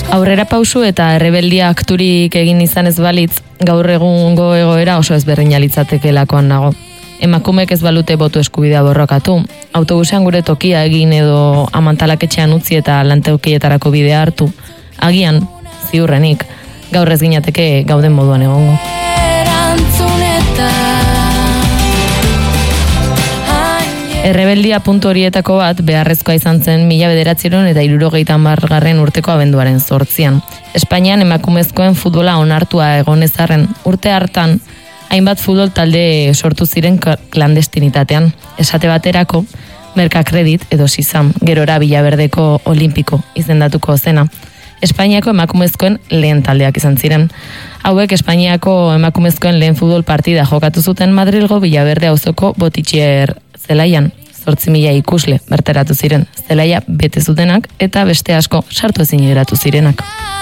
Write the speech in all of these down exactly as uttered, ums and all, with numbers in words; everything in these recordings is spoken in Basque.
Aurrera pausu eta errebeldia akturik egin izan ez balitz, gaur egungo egoera oso ezberdina litzatekeelakoan nago. Emakumek ez balute botu eskubidea borrokatu. Autobusean gure tokia egin edo amantalaketxean utzi eta lantokietarako bidea hartu. Agian, ziurrenik, gaur ez ginateke gauden moduan egongo. Errebeldia puntu horietako bat beharrezkoa izan zen mila bederatziehun eta hirurogeita hamargarren urteko abenduaren zortzian. Espainian emakumezkoen futbola onartua egonezarren urte hartan, hainbat futbol talde sortu ziren klandestinitatean. Esate baterako, Merkakredit edo Sisam, gerora Villaverdeko Olimpiko izendatuko zena. Espainiako emakumezkoen lehen taldeak izan ziren. Hauek Espainiako emakumezkoen lehen futbol partida jokatu zuten Madrilgo Villaverde auzoko Botitxier zelaian. Zortzi mila ikusle berteratu ziren, zelaia bete zutenak eta beste asko sartu ezin geratu zirenak.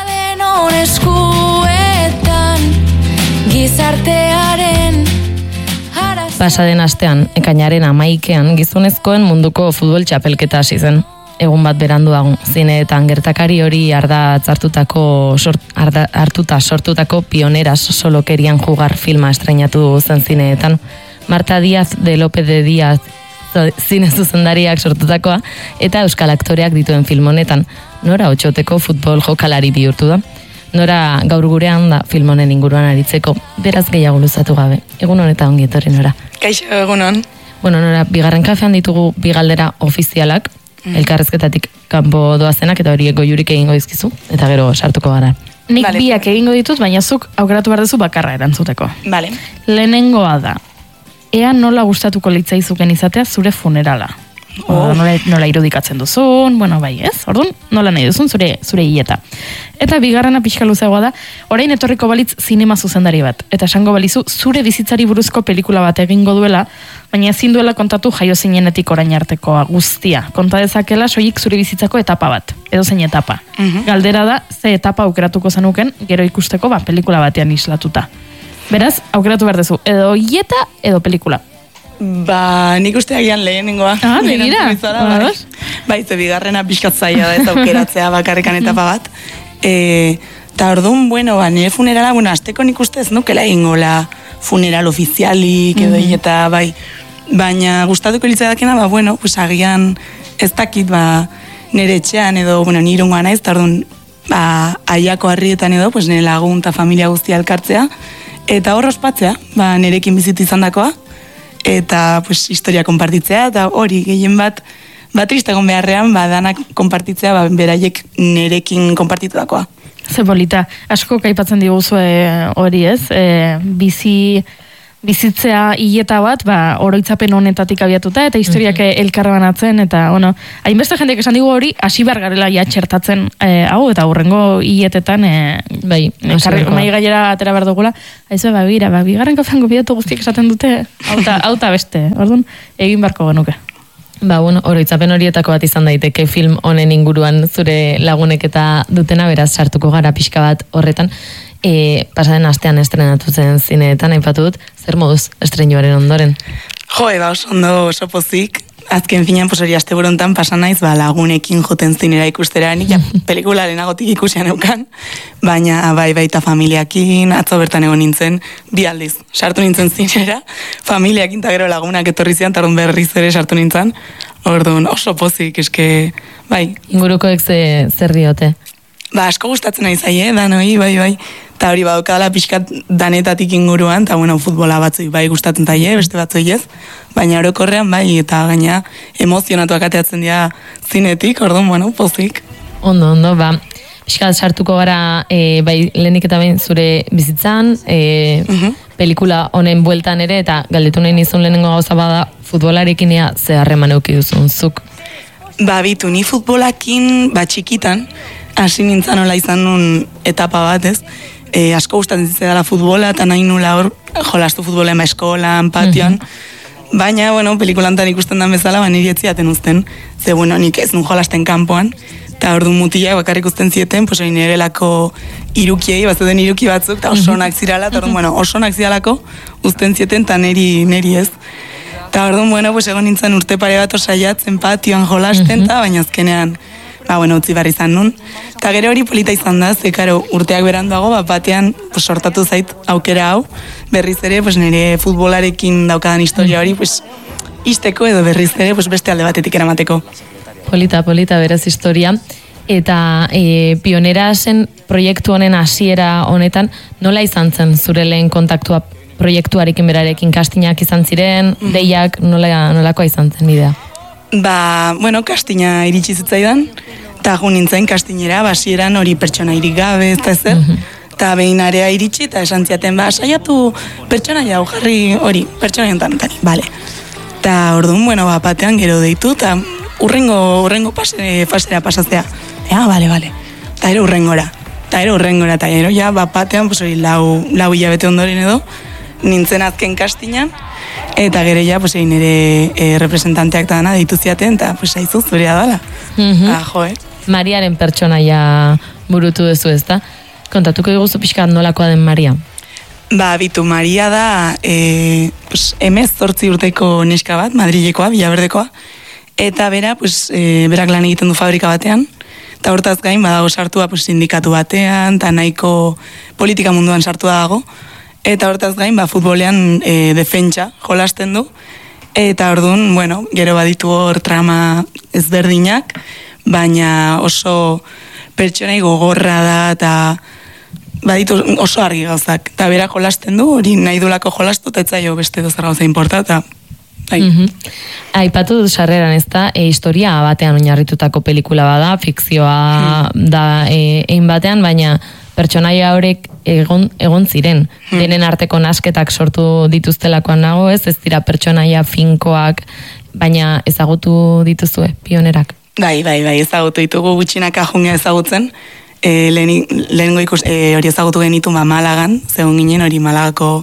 Pasaden astean, ekainaren hamaikean, gizonezkoen munduko futbol txapelketa hasi zen. Egun bat beranduago, zineetan gertakari hori ardatz hartutako, sort, arda, hartuta sortutako pioneras solokerian jugar filma estreinatu zen zineetan. Marta Díaz de López de Díaz zine zuzendariak sortutakoa eta euskal aktoreak dituen film honetan. Nora Otxoteko futbol jokalari bihurtu da. Nora gaur gurean da film honen inguruan aritzeko, beraz gehiago luzatu gabe. Egun honetan ongi etorri Nora. Kaixo, egunon. Bueno, Nora, bigarren kafean ditugu bi galdera ofizialak, mm. elkarrezketatik kanpo doazenak eta horiek goiurik egingo dizkizu, eta gero sartuko gara. Nik vale. Biak egingo ditut, baina zuk aukeratu behar duzu bakarra erantzuteko. Vale. Lehenengoa da, ea nola gustatuko litzaizuken izatea zure funerala. Oh. Nola, nola irudikatzen duzun, bueno, bai, ez? Orduan, nola nahi duzun zure zure hileta. Eta bigarrena pixka luzeagoa da, orain etorriko balitz zinema zuzendari bat. Eta esango balizu, zure bizitzari buruzko pelikula bat egingo duela, baina ezin duela kontatu jaio zinenetik orain artekoa guztia. Konta dezakela soilik zure bizitzako etapa bat, edo zein etapa. Uh-huh. Galdera da, ze etapa aukeratuko zenuken, gero ikusteko ba, pelikula batean islatuta. Beraz, aukeratu behar duzu, edo hileta, edo pelikula. Ba, nik uste agian lehenengoa. Ah, begira. Bai, bai, ze bigarrena pixkatzaia da ez aukeratzea bakarrikan etapa bat. E, ta orduan, bueno, ba, nire funerala, bueno, azteko nik uste ez nukela ingola funeral ofizialik edo mm-hmm. eta bai, baina gustatuko litzakena, ba, bueno, pues agian ez dakit, ba, nire etxean edo, bueno, nire ungoa naiz, ta orduan, ba, aiako harrietan edo, pues nire lagun eta familia guztia elkartzea, eta hor ospatzea, ba, nirekin bizitu izan dakoa, eta pues, historia konpartitzea, eta hori gehien bat, bat tristegon beharrean, ba, danak konpartitzea, ba, beraiek nerekin konpartitutakoa. Ze polita, asko kaipatzen diguzu hori ez, e, bizi, bizitzea hileta bat, ba, oroitzapen honetatik abiatuta, eta historiak mm-hmm. elkarbanatzen, eta, bueno, hainbeste jendeak esan digu hori, hasi behar garela ja txertatzen, e, hau, eta hurrengo hiletetan, e, bai, nahi gailera atera behar dugula, haizu, ba, bira, ba, bigarren kafean gobiatu guztiak esaten dute, hauta, hauta beste, orduan, egin beharko genuke. Ba, bueno, oroitzapen horietako bat izan daiteke film honen inguruan zure lagunek eta dutena, beraz sartuko gara pixka bat horretan. E, pasaden astean estrenatu zen zineetan, aipatu dut, zer moduz estreinoaren ondoren? Jo, eba, oso ondo oso pozik. Azken finean, pues hori aste burontan pasan naiz, ba, lagunekin joten zinera ikustera, nik ja pelikula lehenagotik ikusian eukan, baina bai baita familiakin, atzo bertan egon nintzen, bi aldiz, sartu nintzen zinera, familiakin eta gero lagunak etorri zian, tarun berriz ere sartu nintzen, orduan oso pozik, eske, bai. Ingurukoek ze, zer diote? Ba, asko gustatzen nahi zaie, danoi, bai, bai. Eta hori badukadala pixkat danetatik inguruan, eta bueno, futbola batzui bai gustatzen zaie, beste batzui ez. Baina orokorrean bai, eta gaina emozionatuak ateatzen dira zinetik, orduan, bueno, pozik. Ondo, ondo, ba. Pixkat sartuko gara, e, bai, lehenik eta bain zure bizitzan, e, uh-huh. pelikula honen bueltan ere, eta galdetu nahi nizun lehenengo gauza bada, futbolarekin ea ze harreman euki duzun, zuk? Ba, bitu, ni futbolakin, ba, txikitan, hasi nintzen nola izan nun etapa bat, ez? E, asko gustatzen zitzaidan futbola, eta nahi nula hor jolastu futbolen ba eskolan, patioan. Mm-hmm. Baina, bueno, pelikulantan ikusten dan bezala, ba, niri etziaten uzten. Ze, bueno, nik ez nun jolasten kanpoan. Eta ordu mutilak bakarrik uzten zieten, pues hori nirelako irukiei, bazuten iruki batzuk, eta oso onak zirala, eta orduan, bueno, oso onak ziralako uzten zieten, eta niri, niri ez. Eta orduan, bueno, pues egon nintzen urte pare bat osaiatzen patioan jolasten, eta baina azkenean, ba, bueno, utzi barri izan nun. Eta gero hori polita izan da, ze, karo, urteak beranduago, bat batean, pues, sortatu zait aukera hau, berriz ere, pues, nire futbolarekin daukadan historia hori, pues, izteko edo berriz ere, pues, beste alde batetik eramateko. Polita, polita, beraz historia. Eta e, pionera zen proiektu honen hasiera honetan, nola izan zen zure lehen kontaktua proiektuarekin berarekin, kastinak izan ziren, mm. deiak, nola, nolakoa izan zen idea? Ba, bueno, kastina iritsi zitzaidan, eta gu nintzen kastinera, basieran hori pertsona irik gabe, ez da ezer, eta mm-hmm. behin area iritsi, eta esan ziaten, ba, saiatu pertsona jau, jarri hori, pertsona jontan, eta bale. Eta orduan, bueno, ba, batean gero deitu, eta urrengo, urrengo pase, fasera pasaztea. Ja, bale, bale. Eta ero urrengora. Eta ero urrengora, eta ero ja, bat batean, pues hori, lau, lau hilabete ondoren edo, nintzen azken kastinan, eta gero ja, pues egin ere e, representanteak da dana deitu ziaten, eta pues haizu zurea dala. Mm-hmm. Ah, jo, eh? Mariaren pertsonaia burutu duzu, ezta? Kontatuko diguzu pixkat nolakoa den Maria? Ba, bitu, Maria da, e, pues, emez zortzi urteko neska bat, Madrilekoa, Villaverdekoa, eta bera, pues, e, berak lan egiten du fabrika batean, eta hortaz gain, badago sartua pues, sindikatu batean, eta nahiko politika munduan sartua dago, eta hortaz gain, ba, futbolean e, defentsa jolasten du, eta orduan, bueno, gero baditu hor trama ezberdinak, baina oso pertsonai gogorra da, eta baditu oso argi gauzak, eta bera jolasten du, hori nahi dulako jolastu, eta etzaio beste dozer gauza inporta, eta bai. Mm-hmm. Aipatu dut sarreran, ez da, e, historia batean oinarritutako pelikula bada, fikzioa mm. da e, egin batean, baina pertsonaia horrek egon, egon ziren, mm. denen arteko nasketak sortu dituztelakoan nago, ez, ez dira pertsonaia finkoak, baina ezagutu dituzue, pionerak. Bai, bai, bai, ezagutu ditugu gutxinaka junga ezagutzen, e, lehenengo ikus, e, hori ezagutu genitu ma Malagan, zegoen ginen hori Malagako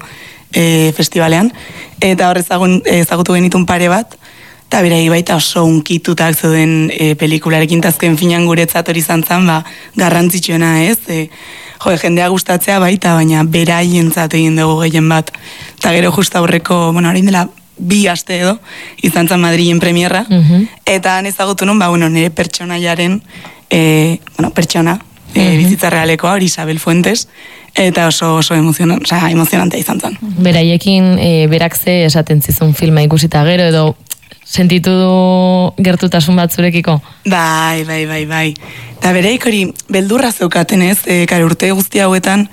e, festivalean, eta hor ezagun, ezagutu genitun pare bat, eta berai baita oso unkitutak zeuden e, pelikularekin tazken finan guretzat hori izan zen, ba, garrantzitsuena ez, e, jo, jendea gustatzea baita, baina beraientzat egin dugu gehien bat, eta gero just aurreko, bueno, orain dela bi aste edo, izan zen Madrilen premierra, mm-hmm. eta han ezagutu nun, ba, bueno, nire pertsonaiaren, e, bueno, pertsona, e, mm-hmm. bizitza realekoa, hori Isabel Fuentes, eta oso oso emozionan, o sea, emozionante izan zen. Beraiekin e, berak ze esaten zizun filma ikusita gero edo sentitu gertutasun bat zurekiko? Bai, bai, bai, bai. Eta bereik hori beldurra zeukaten ez, e, kare urte guzti hauetan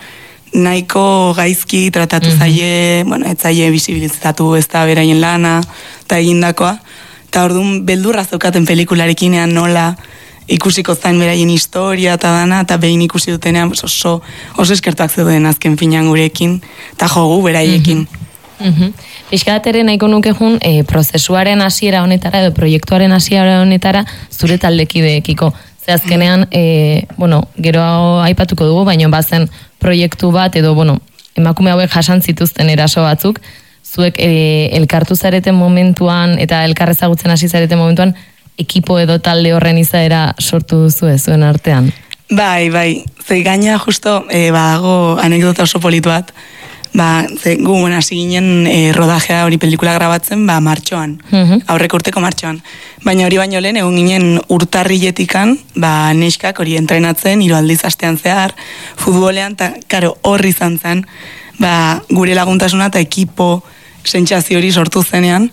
nahiko gaizki tratatu mm-hmm. zaie, bueno, ez zaie bisibilizatu ez da beraien lana, eta egindakoa, eta orduan beldurra zeukaten pelikularekin ean nola ikusiko zain beraien historia eta dana, eta behin ikusi dutenean oso, oso eskertuak zeuden azken finan gurekin, eta jogu beraiekin. Mm-hmm. Mm-hmm. Piskatere nahiko nuke jun, e, prozesuaren hasiera honetara edo proiektuaren hasiera honetara zure taldekideekiko. Ze azkenean, e, bueno, gero aipatuko dugu, baina bazen proiektu bat edo, bueno, emakume hauek jasan zituzten eraso batzuk, zuek e, elkartu zareten momentuan eta elkarrezagutzen hasi zareten momentuan, ekipo edo talde horren izaera sortu duzu zuen artean? Bai, bai. Ze gaina justo e, badago anekdota oso politu bat. Ba, ze gu hasi ginen e, rodajea hori pelikula grabatzen, ba, martxoan. Mm-hmm. Aurreko urteko martxoan. Baina hori baino lehen, egon ginen urtarriletikan, ba, neskak hori entrenatzen, hiru aldiz astean zehar, futbolean, eta karo, horri izan zen, ba, gure laguntasuna eta ekipo sentsazio hori sortu zenean,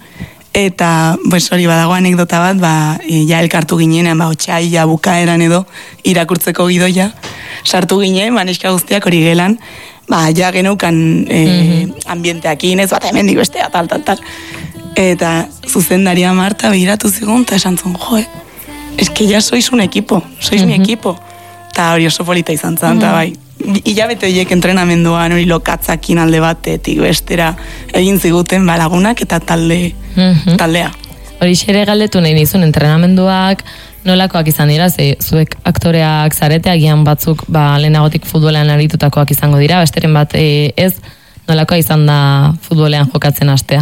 eta, pues, hori badago anekdota bat, ba, e, ja elkartu ginenean, ba, otxaila bukaeran edo, irakurtzeko gidoia, sartu ginen, ba, neska guztiak hori gelan, ba, ja geneukan e, mm-hmm. ambienteakin, ez bat hemendik bestea, tal, tal, tal. Eta zuzendaria Marta behiratu zigun, eta esan zuen, jo, eske ja sois un equipo, sois mm-hmm. mi equipo. Eta hori oso polita izan zen, eta mm-hmm. bai, hilabete horiek entrenamenduan hori lokatzakin alde batetik bestera egin ziguten ba, lagunak eta talde, mm-hmm. taldea. Hori xere galdetu nahi nizun, entrenamenduak nolakoak izan dira, ze zuek aktoreak zarete, agian batzuk ba, lehenagotik futbolean aritutakoak izango dira, besteren bat e, ez, nolakoa izan da futbolean jokatzen hastea?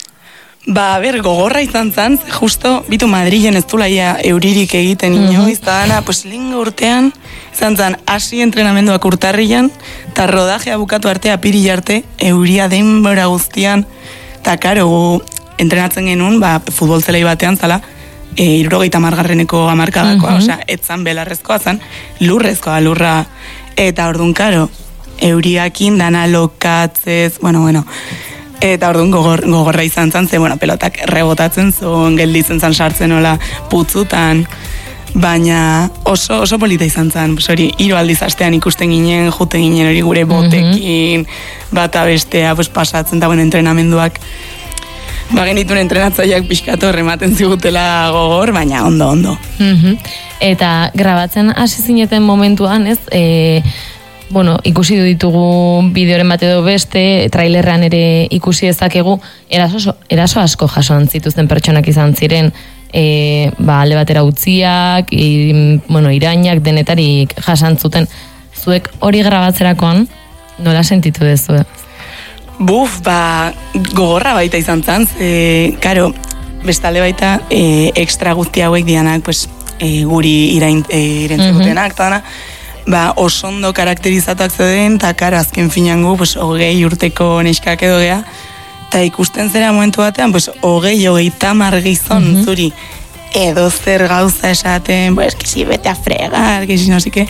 Ba, ber, gogorra izan zen, justo, bitu Madrilen ez dulaia euririk egiten inoiz, mm-hmm. dana, pues, lingo urtean, izan zen, hasi entrenamenduak urtarrian, eta rodajea bukatu arte, apiri arte, euria denbora guztian, eta karo, entrenatzen genuen, ba, futbol zelei batean, zala, e, hirurogeita hamargarreneko hamarkadakoa, Mhm. osea, etzan belarrezkoa zan, lurrezkoa, lurra, eta orduan, karo, euriakin dana lokatzez, bueno, bueno, eta orduan gogor, gogorra izan zan, ze, bueno, pelotak rebotatzen zuen, gelditzen zan sartzen nola putzutan, baina oso oso polita izan zen, hori hiru aldiz astean ikusten ginen, jute ginen hori gure botekin, bata bestea, pues, pasatzen da, bueno, entrenamenduak, ba genituen entrenatzaileak pixkatu errematen zigutela gogor, baina ondo, ondo. Mhm. Eta grabatzen hasi zineten momentuan, ez, e, bueno, ikusi ditugu bideoren bat edo beste, trailerrean ere ikusi dezakegu, eraso, eraso asko jasoan zituzten pertsonak izan ziren, e, ba, alde batera utziak, i, bueno, irainak, denetarik jasantzuten. Zuek hori grabatzerakoan, nola sentitu dezu? Buf, ba, gogorra baita izan zan, ze, karo, bestalde baita, e, ekstra guzti hauek dianak, pues, e, guri irain, e, irentzegutenak, mm -hmm. Tana, ba, oso ondo karakterizatuak zeuden, eta karo, azken finan gu, pues, hogei urteko neskak edo gea, eta ikusten zera momentu batean, pues, hogei, hogei tamar gizon, mm -hmm. zuri, edo zer gauza esaten, pues, kisi bete a fregar, kisi no sike,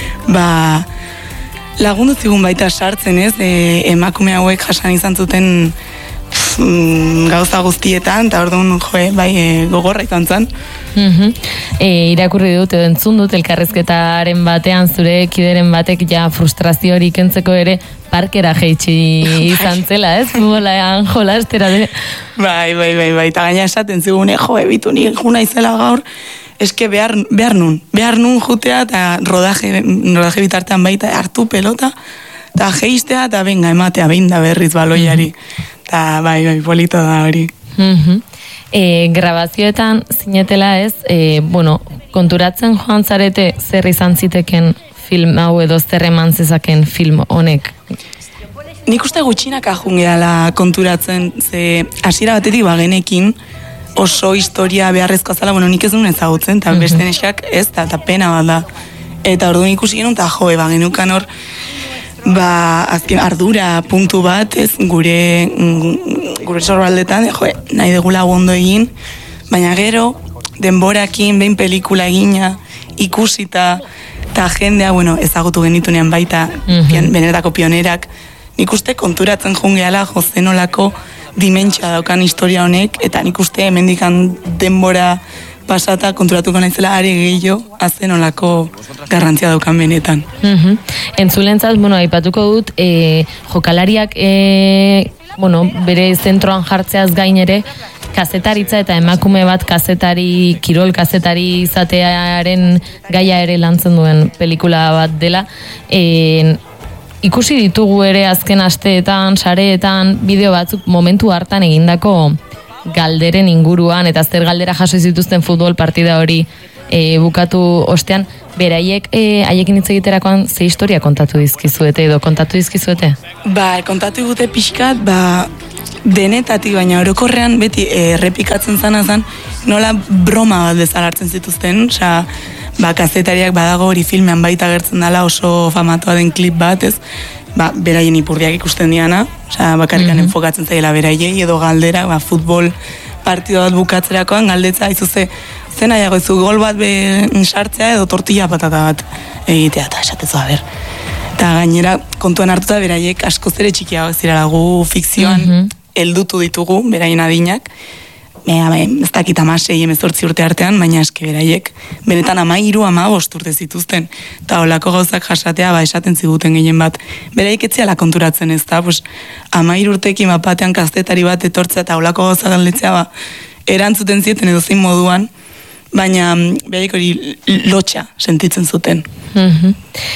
ba, lagundu zigun baita sartzen, ez, e, emakume hauek jasan izan zuten pff, mm, gauza guztietan, eta orduan, joe, bai, e, gogorra izan zen. Mm-hmm. e, irakurri dut, edo entzun dut, elkarrezketaren batean, zure kideren batek ja frustrazio hori kentzeko ere, parkera jeitsi izan zela, ez? Futbolean jolastera de. Bai, bai, bai, bai, eta gaina esaten zigune, jo, ebitu nik juna izela gaur, eske behar, behar nun, behar nun jutea, eta rodaje, rodaje bitartean baita hartu pelota, eta geistea, eta benga, ematea, behin da berriz baloiari. Eta bai, bai, polita da hori. Mm-hmm. e, grabazioetan zinetela ez, e, bueno, konturatzen joan zarete zer izan ziteken film hau edo zer eman zezaken film honek? Nik uste gutxinak ajun gehala konturatzen, ze hasiera batetik bagenekin, oso historia beharrezkoa zala, bueno, nik ez duen ezagutzen, eta beste neskak ez, eta pena bat da. Eta orduan ikusi genuen, eta joe, ba, genukan hor, ba, azken ardura puntu bat, ez, gure, gure sorbaldetan, joe, nahi degula ondo egin, baina gero, denborakin, behin pelikula egina, ikusita, eta jendea, bueno, ezagutu genitunean baita, mm-hmm. pion, benetako pionerak, nik uste konturatzen jungeala, jozenolako, dimentsioa daukan historia honek, eta nik uste hemendikan denbora pasata konturatuko naizela are gehiago azen olako garrantzia daukan benetan. Mm-hmm. Entzulentzat, bueno, aipatuko dut, e, jokalariak e, bueno, bere zentroan jartzeaz gain ere, kazetaritza eta emakume bat kazetari, kirol kazetari izatearen gaia ere lantzen duen pelikula bat dela. E, ikusi ditugu ere azken asteetan, sareetan, bideo batzuk momentu hartan egindako galderen inguruan, eta zer galdera jaso zituzten futbol partida hori e, bukatu ostean, beraiek e, haiekin hitz egiterakoan ze historia kontatu dizkizuete edo kontatu dizkizuete? Ba, kontatu digute pixkat, ba, denetatik, baina orokorrean beti errepikatzen zana zan, nola broma bat bezala hartzen zituzten, osea, ba, kazetariak badago hori filmean baita gertzen dela oso famatua den klip bat, ez? Ba, beraien ipurdiak ikusten diana, osea, bakarrikan mm-hmm. enfokatzen zaila beraiei edo galdera, ba, futbol partido bat bukatzerakoan galdetza izuze, zen nahiago izu gol bat be sartzea edo tortilla patata bat egitea, eta esatezu, a ber. Eta gainera, kontuan hartuta beraiek askoz ere txikiagoak zirela gu fikzioan mm-hmm. heldutu ditugu, beraien adinak, Mea, ez dakit amasei emezortzi urte artean, baina eske beraiek, benetan ama hiru ama bost urte zituzten. Eta olako gauzak jasatea, ba, esaten ziguten gehien bat. Beraik etziala konturatzen ez da, pues, ama hiru urtekin bapatean kazetari bat etortzea eta olako gauzak galdetzea, ba, erantzuten zieten edo zein moduan, baina beraik hori lotxa sentitzen zuten. Mm-hmm.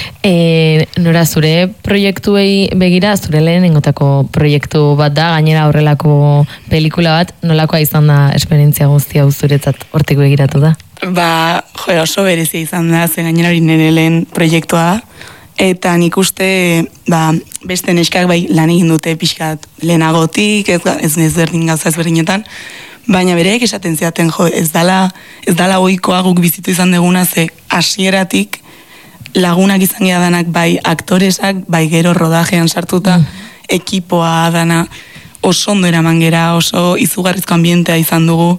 E, nora, zure proiektuei begira, zure lehenengotako proiektu bat da, gainera horrelako pelikula bat, nolakoa izan da esperientzia guztia zuretzat hortik begiratu da? Ba, jo, oso berezia izan da, zen gainera hori nire lehen proiektua da, eta nik uste, ba, beste neskak bai lan egin dute pixkat lehenagotik, ez, ez nezberdin gauza ezberdinetan, baina bereek esaten ziaten, jo, ez dala, ez dala ohikoa guk bizitu izan deguna, ze hasieratik lagunak izan gira danak, bai aktoresak, bai gero rodajean sartuta, mm. ekipoa dana, oso ondo eraman gera, oso izugarrizko ambientea izan dugu,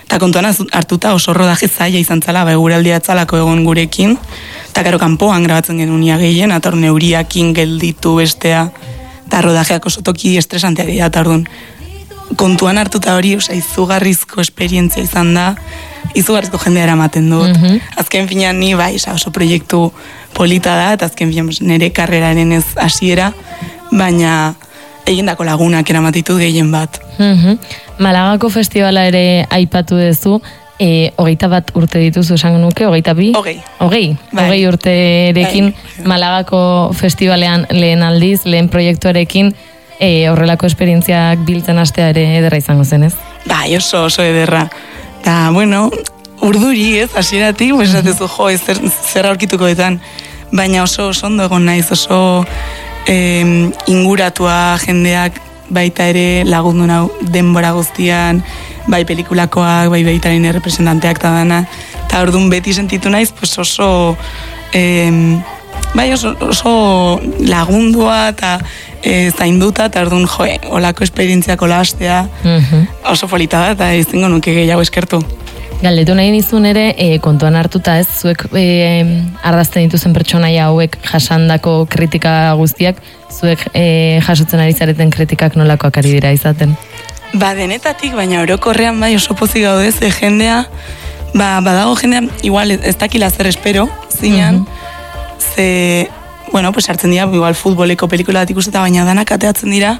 eta kontuan hartuta oso rodaje zaila izan zala, ba, eguraldia atzalako egon gurekin, eta karo kanpoan grabatzen genuen ia gehien, eta hor neuriakin gelditu bestea, eta rodajeak oso toki estresanteak dira, eta orduan, kontuan hartuta hori, oza, izugarrizko esperientzia izan da, izugarrizko jendea eramaten dut. Mm-hmm. Azken finean ni, bai, oso proiektu polita da, eta azken finean nire karreraren ez hasiera, baina egindako lagunak eramatitut gehien bat. Mm-hmm. Malagako festivala ere aipatu duzu, e, hogeita bat urte dituzu esango nuke, hogeita bi? Hogei. Hogei, bai. Hogei urterekin bai. Malagako festivalean lehen aldiz, lehen proiektuarekin, e, horrelako esperientziak biltzen hastea ere ederra izango zen, ez? Bai, oso, oso ederra. Eta, bueno, urduri, ez, hasieratik, pues, mm-hmm. esatezu, jo, ez zer, zer aurkituko detan, baina oso, oso ondo egon naiz, oso eh, inguratua jendeak baita ere lagundu nau denbora guztian, bai pelikulakoak, bai baitaren errepresentanteak eta dana, eta orduan beti sentitu naiz, pues oso, eh, bai oso, oso lagundua eta e, zainduta, eta orduan, joe, olako esperientziak olastea, mm-hmm. oso polita da, eta ez zingo nuke gehiago eskertu. Galdetu nahi nizun ere, e, kontuan hartuta ez, zuek e, ardazten dituzen pertsonaia hauek jasandako kritika guztiak, zuek e, jasotzen ari zareten kritikak nolakoak ari dira izaten? Ba, denetatik, baina orokorrean bai oso pozik gaude, ze jendea, ba, badago jendea, igual ez dakila zer espero, zinean, mm-hmm. ze, bueno, pues hartzen dira, igual futboleko pelikula bat ikusteta, baina danak ateatzen dira,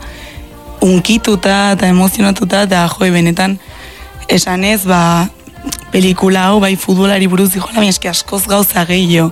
unkituta eta emozionatuta, eta joi, benetan, esanez, ba, pelikula hau, bai futbolari buruz, dijola, baina eski askoz gauza gehiago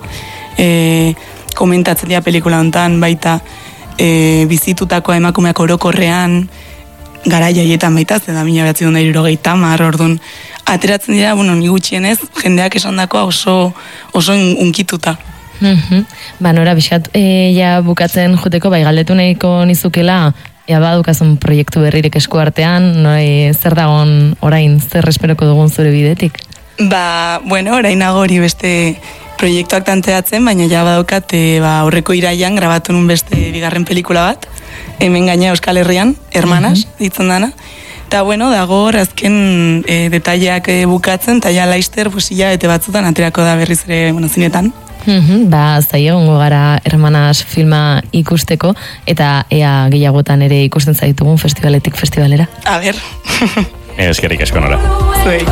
e, komentatzen dira pelikula hontan, baita e, bizitutako emakumeak orokorrean, gara jaietan baita, zeda mila behatzi dut hirurogeita hamar, orduan, ateratzen dira, bueno, ni gutxienez, jendeak esandakoa oso, oso unkituta. Mm-hmm. Ba, nora, biskat, e, ja bukatzen joteko, bai, galdetu nahiko nizukela, ea badukazun proiektu berrirek esku artean, noi, zer dagon orain, zer esperoko dugun zure bidetik? Ba, bueno, orain agori beste proiektuak tanteatzen, baina ja badukat, e, ba, aurreko iraian grabatu nun beste bigarren pelikula bat, hemen gaina Euskal Herrian, Hermanas, mm-hmm. ditzen dana. Eta, bueno, dago azken e, detaileak e, bukatzen, eta ja laister, pues, ja, ete batzutan aterako da berriz ere, bueno, zinetan. Mm-hmm, ba, zai egongo gara Hermanas filma ikusteko, eta ea gehiagotan ere ikusten zaitugun festivaletik festivalera. A ber. Eskerrik asko nora. Zuei.